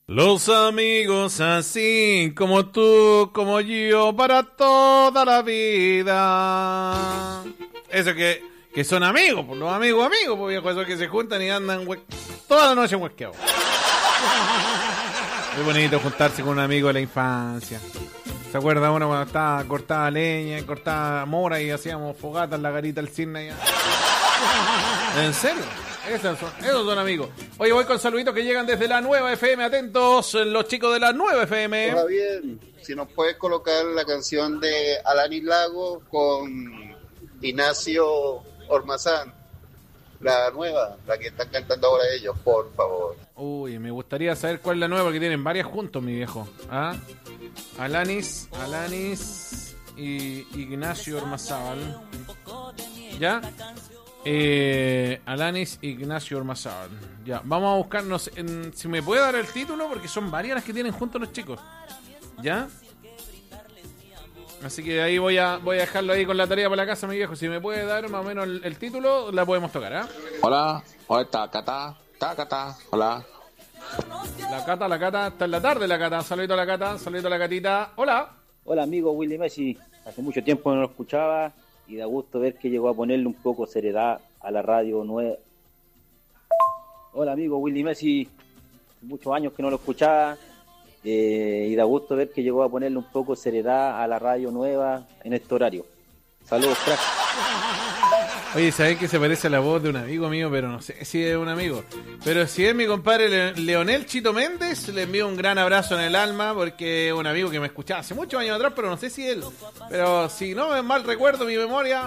Los amigos así, como tú, como yo, para toda la vida. Eso que son amigos, pues los amigos, pues viejo, esos que se juntan y andan toda la noche huesqueados. Muy bonito juntarse con un amigo de la infancia. ¿Se acuerda uno cuando estaba cortada leña, cortada mora y hacíamos fogatas en la garita del cisne allá? ¿En serio? Esos son amigos. Oye, voy con saluditos que llegan desde la Nueva FM. Atentos, los chicos de la Nueva FM. Hola, bien. Si nos puedes colocar la canción de Alanis Lago con Ignacio Ormazán, la nueva, la que están cantando ahora ellos, por favor. Uy, me gustaría saber cuál es la nueva, porque tienen varias juntos, mi viejo. ¿Ah? Alanis y Ignacio Ormazábal. ¿Ya? Alanis Ignacio Ormazábal. Ya, vamos a buscarnos. Si me puede dar el título, porque son varias las que tienen juntos los chicos. ¿Ya? Así que ahí voy a dejarlo ahí con la tarea para la casa, mi viejo. Si me puede dar más o menos el título, la podemos tocar, ¿ah? Hola, está Cata, hola. La Cata, está en la tarde la Cata. Saludito a la Cata, saludito a la Catita. Hola. Hola, amigo Willy Messi. Hace mucho tiempo no lo escuchaba y da gusto ver que llegó a ponerle un poco de seriedad a la radio nueva. Hola, amigo Willy Messi. Muchos años que no lo escuchaba y da gusto ver que llegó a ponerle un poco de seriedad a la radio nueva en este horario. Saludos, crack. Oye, ¿sabés que se parece a la voz de un amigo mío? Pero no sé si es un amigo. Pero si es mi compadre Leonel Chito Méndez, le envío un gran abrazo en el alma, porque es un amigo que me escuchaba hace muchos años atrás, pero no sé si él. Pero si no me mal recuerdo mi memoria,